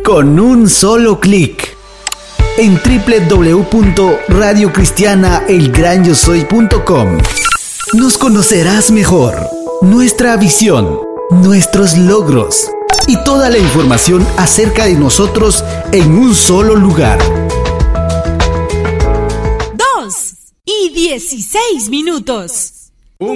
con un solo clic. En www.radiocristianaelgranyosoy.com nos conocerás mejor, nuestra visión, nuestros logros y toda la información acerca de nosotros en un solo lugar. 2:16.